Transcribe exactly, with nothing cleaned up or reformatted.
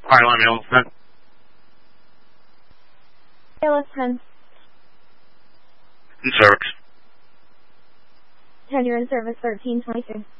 Pylon Elephant. Elephant. In service. Tenure in service thirteen twenty-two.